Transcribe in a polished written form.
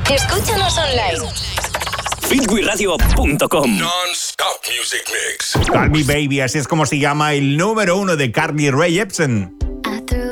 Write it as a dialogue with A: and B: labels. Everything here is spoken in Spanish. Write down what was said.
A: Escúchanos online.
B: fitwiradio.com.
C: Non-stop music mix.
D: Call Me Baby, así es como se llama el número 1 de Carly Rae Jepsen.